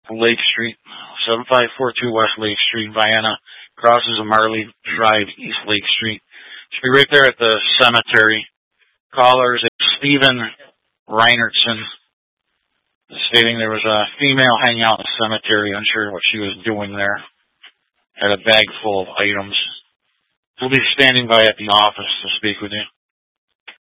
Lake Street, 7542 West Lake Street, Vienna. Crosses of Marley Drive, East Lake Street. Should be right there at the cemetery. Caller is Stephen Reinertson, stating there was a female hanging out in the cemetery, unsure what she was doing there. Had a bag full of items. He'll be standing by at the office to speak with you.